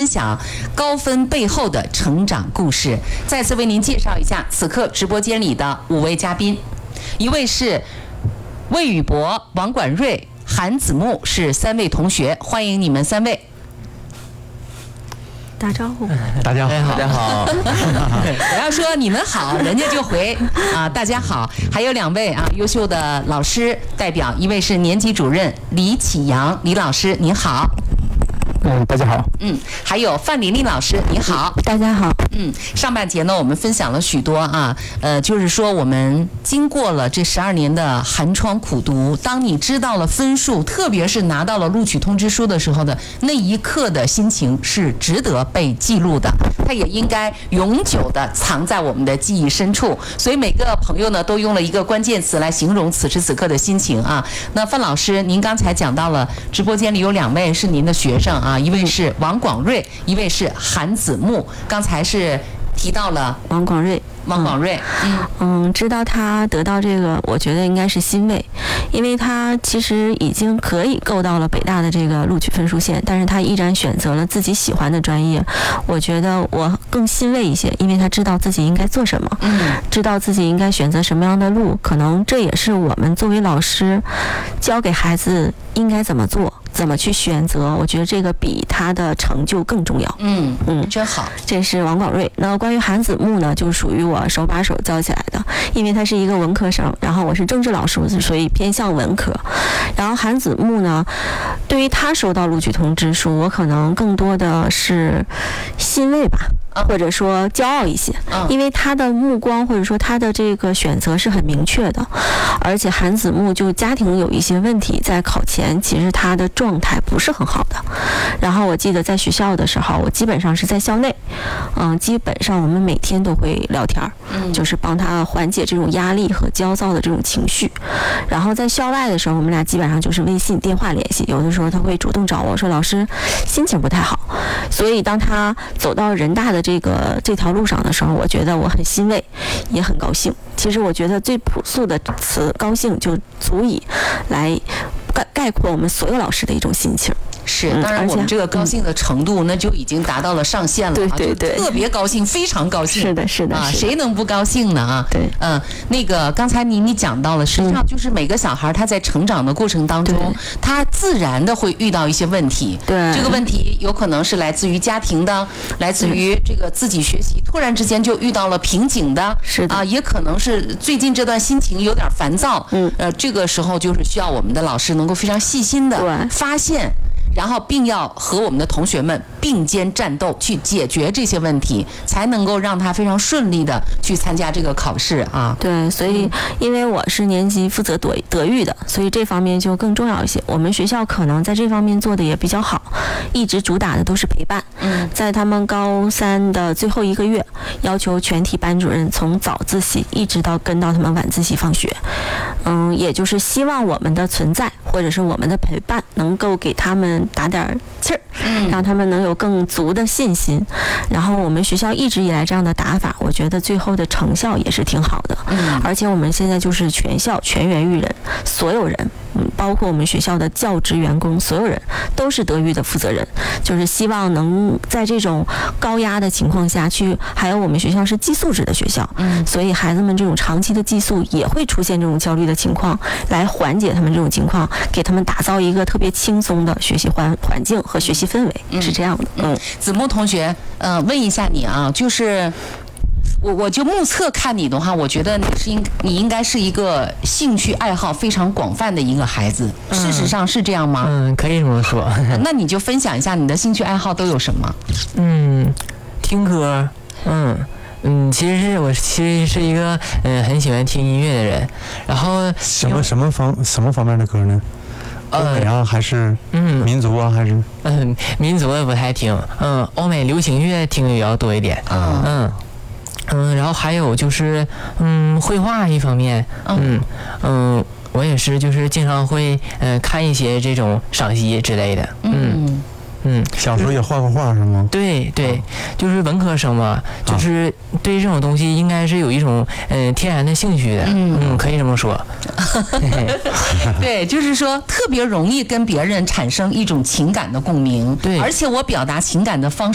享高分背后的成长故事。再次为您介绍一下此刻直播间里的5位嘉宾，一位是魏宇博、王管瑞、韩子木，是3位同学，欢迎你们3位。 打招呼， 大家好，大家好。 我要说你们好，人家就回啊，大家好。还有2位啊，优秀的老师代表，一位是年级主任李启阳，李老师您好。 大家好。 还有范琳琳老师，你好， 大家好。 上半节呢，我们分享了许多啊，就是说我们经过了这12年的寒窗苦读，当你知道了分数，特别是拿到了录取通知书的时候的那一刻的心情是值得被记录的，它也应该永久的藏在我们的记忆深处。所以每个朋友呢，都用了一个关键词来形容此时此刻的心情啊。那范老师，您刚才讲到了直播间里有2位是您的学生啊，一位是王广瑞，一位是韩子木。刚才是提到了王广瑞， 知道他得到这个，我觉得应该是欣慰，因为他其实已经可以够到了北大的这个录取分数线，但是他依然选择了自己喜欢的专业，我觉得我更欣慰一些，因为他知道自己应该做什么，知道自己应该选择什么样的路，可能这也是我们作为老师教给孩子应该怎么做，怎么去选择，我觉得这个比他的成就更重要。 真好。 这是王广瑞。那关于韩子木呢，就属于我手把手教起来的，因为他是一个文科生，然后我是政治老师，所以偏向文科。然后韩子木呢，对于他收到录取通知书，我可能更多的是欣慰吧，或者说骄傲一些，因为他的目光或者说他的这个选择是很明确的，而且韩子木就家庭有一些问题，在考前其实他的状态不是很好的。然后我记得在学校的时候，我基本上是在校内，基本上我们每天都会聊天，就是帮他缓解这种压力和焦躁的这种情绪。然后在校外的时候，我们俩基本上就是微信电话联系，有的时候他会主动找我说老师心情不太好。所以当他走到人大的这条路上的时候，我觉得我很欣慰，也很高兴。其实我觉得最朴素的词高兴就足以来概括我们所有老师的一种心情。 是，当然我们这个高兴的程度，那就已经达到了上限了， 对， 特别高兴，非常高兴。 是的啊， 谁能不高兴呢啊？ 对， 那个刚才你讲到了，实际上就是每个小孩他在成长的过程当中，他自然的会遇到一些问题。 对， 这个问题有可能是来自于家庭的，来自于这个自己学习突然之间就遇到了瓶颈的， 是的也可能是最近这段心情有点烦躁。这个时候就是需要我们的老师能够非常细心的发现。然后并要和我们的同学们并肩战斗，去解决这些问题，才能够让他非常顺利的去参加这个考试啊。 对，所以因为我是年级负责德育的，所以这方面就更重要一些。我们学校可能在这方面做的也比较好，一直主打的都是陪伴。在他们高3的最后1个月，要求全体班主任从早自习一直到跟到他们晚自习放学。也就是希望我们的存在或者是我们的陪伴能够给他们打点气儿，让他们能有更足的信心。然后我们学校一直以来这样的打法，我觉得最后的成效也是挺好的。而且我们现在就是全校全员育人，所有人，包括我们学校的教职员工，所有人都是德育的负责人，就是希望能在这种高压的情况下去，还有我们学校是寄宿制的学校，所以孩子们这种长期的寄宿也会出现这种焦虑的情况，来缓解他们这种情况，给他们打造一个特别轻松的学习环境和学习氛围，是这样的。 子木同学，问一下你啊，就是我就目测看你的话，我觉得你应该是一个兴趣爱好非常广泛的一个孩子，事实上是这样吗？ 可以这么说。 那你就分享一下你的兴趣爱好都有什么？ 听歌，其实我是一个很喜欢听音乐的人，然后什么方面的歌呢？欧美啊，还是民族啊，还是民族也不太听，欧美流行乐听的比较多一点，然后还有就是绘画一方面，我也是就是经常会看一些这种赏析之类的， 小时候也画过画是吗？ 对，就是文科生嘛，就是对这种东西应该是有一种天然的兴趣的，可以这么说。 对，就是说特别容易跟别人产生一种情感的共鸣， 对， 而且我表达情感的方式